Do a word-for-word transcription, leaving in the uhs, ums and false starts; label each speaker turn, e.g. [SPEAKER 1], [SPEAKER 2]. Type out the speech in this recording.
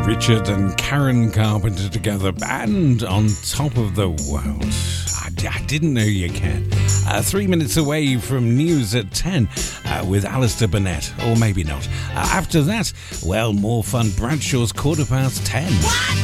[SPEAKER 1] Richard and Karen Carpenter together, and On Top of the World. I, I didn't know you can. Uh, three minutes away from news at ten uh, with Alistair Burnett, or maybe not. Uh, after that, well, more fun. Bradshaw's quarter past ten. What?